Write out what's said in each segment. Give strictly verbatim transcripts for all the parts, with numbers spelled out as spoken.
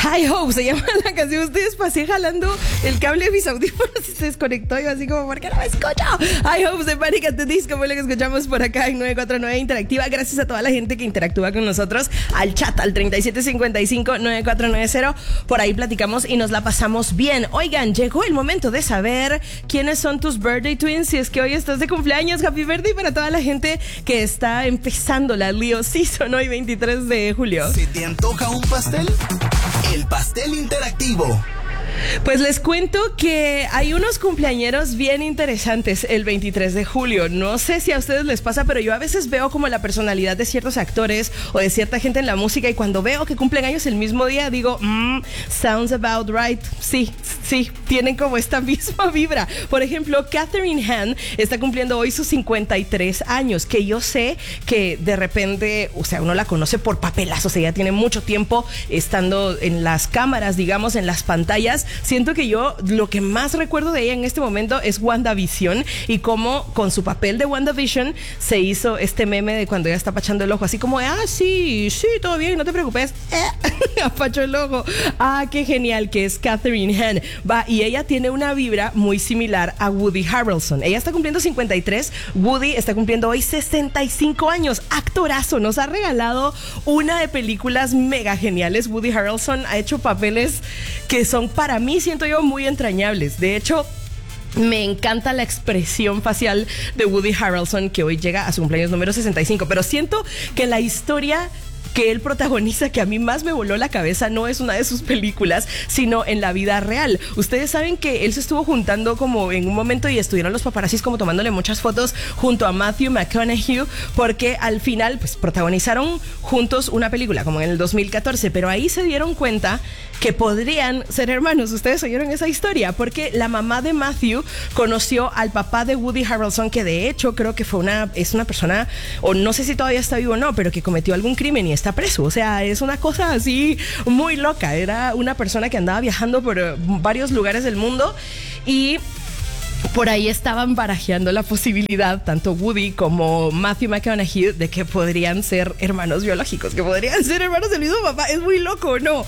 High Hope se llama la canción. Ustedes pasé jalando el cable de mis audífonos y se desconectó. Yo así como, ¿por qué no me escucho? High Hope de Panic! At the Disco fue lo que escuchamos por acá en nueve cuatro nueve Interactiva. Gracias a toda la gente que interactúa con nosotros al chat, al treinta y siete cincuenta y cinco nueve cuatro nueve cero. Por ahí platicamos y nos la pasamos bien. Oigan, llegó el momento de saber quiénes son tus birthday twins. Si es que hoy estás de cumpleaños, happy birthday para toda la gente que está empezando la Leo Season hoy veintitrés de julio. ¿Se te antoja un pastel? El pastel interactivo. Pues les cuento que hay unos cumpleañeros bien interesantes el veintitrés de julio. No sé si a ustedes les pasa, pero yo a veces veo como la personalidad de ciertos actores o de cierta gente en la música, y cuando veo que cumplen años el mismo día, digo, mmm, sounds about right. Sí, sí, tienen como esta misma vibra. Por ejemplo, Catherine Hahn está cumpliendo hoy sus cincuenta y tres años, que yo sé que de repente, o sea, uno la conoce por papelazos. Ella tiene mucho tiempo estando en las cámaras, digamos, en las pantallas. Siento que yo lo que más recuerdo de ella en este momento es WandaVision, y cómo con su papel de WandaVision se hizo este meme de cuando ella está apachando el ojo, así como, ah, sí, sí, todo bien, no te preocupes, eh, apacho el ojo. Ah, qué genial que es Catherine Hahn. Va, y ella tiene una vibra muy similar a Woody Harrelson. Ella está cumpliendo cincuenta y tres, Woody está cumpliendo hoy sesenta y cinco años. Actorazo, nos ha regalado una de películas mega geniales. Woody Harrelson ha hecho papeles que son, para mí, siento yo, muy entrañables. De hecho, me encanta la expresión facial de Woody Harrelson, que hoy llega a su cumpleaños número sesenta y cinco. Pero siento que la historia que él protagoniza, que a mí más me voló la cabeza, no es una de sus películas, sino en la vida real. Ustedes saben que él se estuvo juntando como en un momento, y estuvieron los paparazzis como tomándole muchas fotos junto a Matthew McConaughey, porque al final pues protagonizaron juntos una película como en el dos mil catorce, pero ahí se dieron cuenta que podrían ser hermanos. Ustedes oyeron esa historia, porque la mamá de Matthew conoció al papá de Woody Harrelson, que de hecho creo que fue una, es una persona, o no sé si todavía está vivo o no, pero que cometió algún crimen y está preso. O sea, es una cosa así muy loca. Era una persona que andaba viajando por uh, varios lugares del mundo, y por ahí estaban barajeando la posibilidad, tanto Woody como Matthew McConaughey, de que podrían ser hermanos biológicos, que podrían ser hermanos del mismo papá. Es muy loco, ¿no?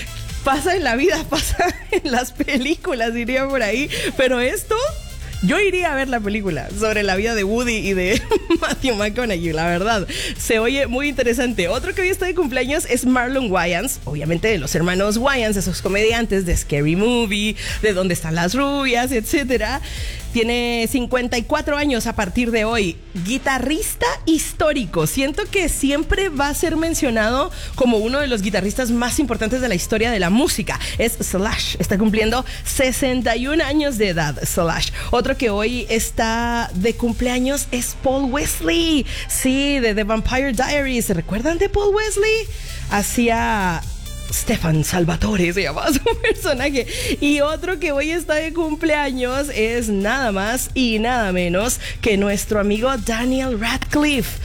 Pasa en la vida, pasa en las películas, diría por ahí. Pero esto, yo iría a ver la película sobre la vida de Woody y de Matthew McConaughey, la verdad. Se oye muy interesante. Otro que hoy está de cumpleaños es Marlon Wayans, obviamente de los hermanos Wayans, esos comediantes de Scary Movie, de Dónde están las rubias, etcétera. Tiene cincuenta y cuatro años a partir de hoy. Guitarrista histórico. Siento que siempre va a ser mencionado como uno de los guitarristas más importantes de la historia de la música. Es Slash. Está cumpliendo sesenta y un años de edad, Slash. Otro que hoy está de cumpleaños es Paul Wesley. Sí, de The Vampire Diaries. ¿Se recuerdan de Paul Wesley? Hacía Stefan Salvatore, se llama su personaje. Y otro que hoy está de cumpleaños es nada más y nada menos que nuestro amigo Daniel Radcliffe.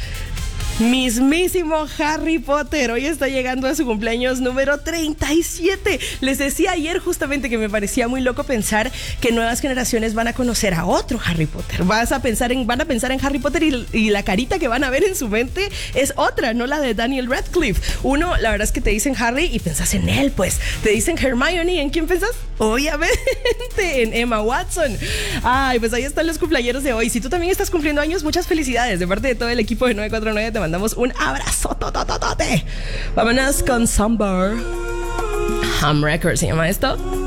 Mismísimo Harry Potter hoy está llegando a su cumpleaños número treinta y siete. Les decía ayer justamente que me parecía muy loco pensar que nuevas generaciones van a conocer a otro Harry Potter. Vas a pensar en, van a pensar en Harry Potter y, y la carita que van a ver en su mente es otra, no la de Daniel Radcliffe. Uno, la verdad es que te dicen Harry y pensás en él, pues. Te dicen Hermione, ¿en quién pensás? Obviamente en Emma Watson. Ay, pues ahí están los cumpleaños de hoy. Si tú también estás cumpliendo años, muchas felicidades. De parte de todo el equipo de nueve cuatro nueve te mandamos un abrazo totototote. Vámonos con Somber. Hum Records se llama esto.